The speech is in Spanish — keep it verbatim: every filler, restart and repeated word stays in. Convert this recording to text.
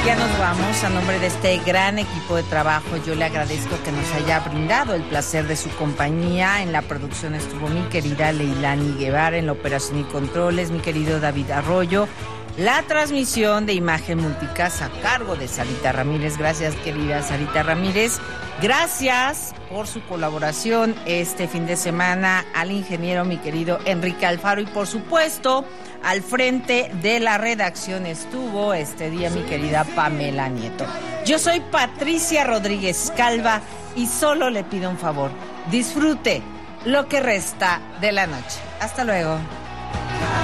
Ya nos vamos. A nombre de este gran equipo de trabajo, yo le agradezco que nos haya brindado el placer de su compañía. En la producción estuvo mi querida Leilani Guevara, en la operación y controles, mi querido David Arroyo. La transmisión de imagen multicast a cargo de Sarita Ramírez. Gracias, querida Sarita Ramírez. Gracias por su colaboración este fin de semana al ingeniero, mi querido Enrique Alfaro. Y por supuesto, al frente de la redacción estuvo este día mi querida Pamela Nieto. Yo soy Patricia Rodríguez Calva y solo le pido un favor. Disfrute lo que resta de la noche. Hasta luego.